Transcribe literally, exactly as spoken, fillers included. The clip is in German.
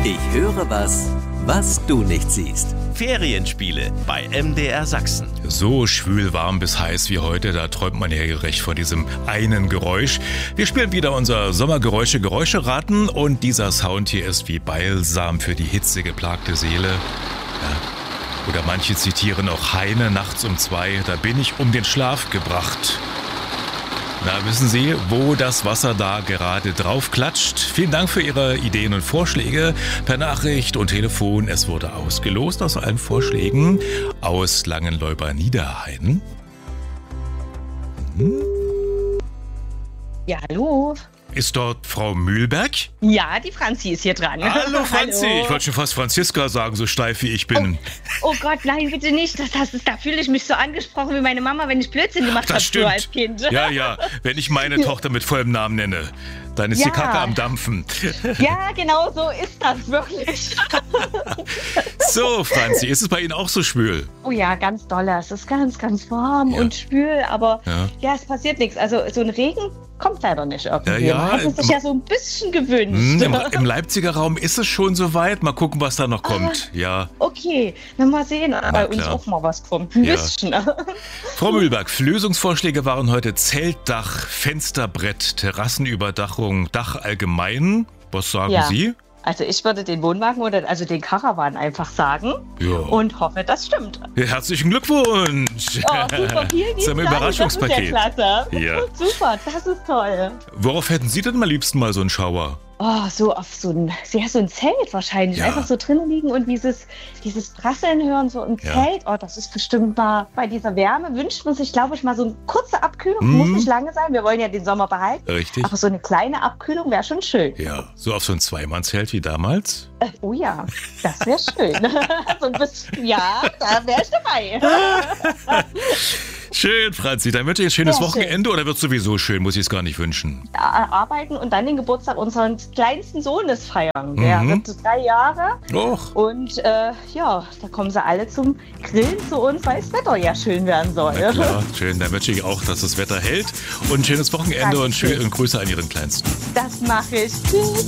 Ich höre was, was du nicht siehst. Ferienspiele bei M D R Sachsen. So schwül, warm bis heiß wie heute, da träumt man ja recht von diesem einen Geräusch. Wir spielen wieder unser Sommergeräusche Geräuscheraten und dieser Sound hier ist wie Balsam für die hitzegeplagte Seele. Ja. Oder manche zitieren auch Heine nachts um zwei, da bin ich um den Schlaf gebracht. Na, wissen Sie, wo das Wasser da gerade drauf klatscht? Vielen Dank für Ihre Ideen und Vorschläge per Nachricht und Telefon. Es wurde ausgelost aus allen Vorschlägen aus Langenleuber Niederhain. Hm? Ja, hallo. Ist dort Frau Mühlberg? Ja, die Franzi ist hier dran. Hallo Franzi, Hallo. Ich wollte schon fast Franziska sagen, so steif wie ich bin. Oh, oh Gott, nein, bitte nicht. Das, das ist, da fühle ich mich so angesprochen wie meine Mama, wenn ich Blödsinn gemacht habe früher als Kind. Ja, ja, wenn ich meine Tochter mit vollem Namen nenne, dann ist Ja. die Kacke am Dampfen. Ja, genau so ist das wirklich. So, Franzi, ist es bei Ihnen auch so schwül? Oh ja, ganz doll. Es ist ganz, ganz warm Ja. und schwül, aber Ja. ja. es passiert nichts. Also so ein Regen kommt leider nicht irgendwie. Ja, ja, Man hat es sich im- ja so ein bisschen gewünscht. Hm, im, Im Leipziger Raum ist es schon soweit. Mal gucken, was da noch kommt. Ja. Okay, dann mal sehen, ob bei uns klar. auch mal was kommt. Ein Ja. bisschen. Frau Mühlberg, Lösungsvorschläge waren heute Zeltdach, Fensterbrett, Terrassenüberdachung, Dach allgemein. Was sagen Ja. Sie? Also ich würde den Wohnwagen oder also den Caravan einfach sagen Ja. und hoffe, das stimmt. Herzlichen Glückwunsch. Oh, super, vielen Das ist lieben ein Dank. Überraschungspaket. Das ist ja klasse. Ja. Super, das ist toll. Worauf hätten Sie denn am liebsten mal so einen Schauer? Oh, so auf so ein, ja, so ein Zelt wahrscheinlich. Ja. Einfach so drinnen liegen und dieses, dieses Prasseln hören, so im Ja. Zelt. Oh, das ist bestimmt mal, bei dieser Wärme wünscht man sich, glaube ich, mal so eine kurze Abkühlung. Mhm. Muss nicht lange sein, wir wollen ja den Sommer behalten. Richtig? Aber so eine kleine Abkühlung wäre schon schön. Ja, so auf so ein Zweimannzelt wie damals? Äh, oh ja, das wäre schön. So ein bisschen, ja, da wäre ich dabei. Schön, Franzi. Dann wünsche ich ein schönes Sehr Wochenende oder wird sowieso schön, muss ich es gar nicht wünschen. Arbeiten und dann den Geburtstag unseres kleinsten Sohnes feiern. Der Mhm. wird drei Jahre Och, und äh, ja, da kommen sie alle zum Grillen zu uns, weil das Wetter ja schön werden soll. na klar, schön. Dann wünsche ich auch, dass das Wetter hält und ein schönes Wochenende und, Dankeschön. schön, und Grüße an Ihren Kleinsten. Das mache ich. Tschüss.